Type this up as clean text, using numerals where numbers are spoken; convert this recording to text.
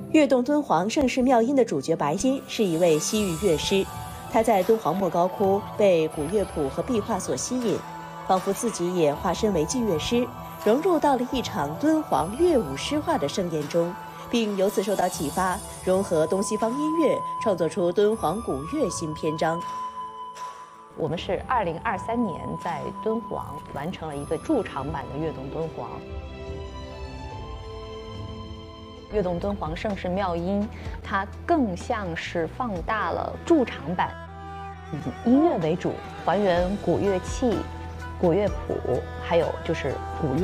跃动敦煌盛世妙音的主角白音是一位西域乐师，他在敦煌莫高窟被古乐谱和壁画所吸引，仿佛自己也化身为祭乐师，融入到了一场敦煌乐舞诗画的盛宴中，并由此受到启发，融合东西方音乐，创作出敦煌古乐新篇章。 我们是2023年在敦煌完成了一个驻场版的跃动敦煌。跃动敦煌盛世妙音，它更像是放大了驻场版，以音乐为主，还原古乐器、古乐谱，还有就是古乐。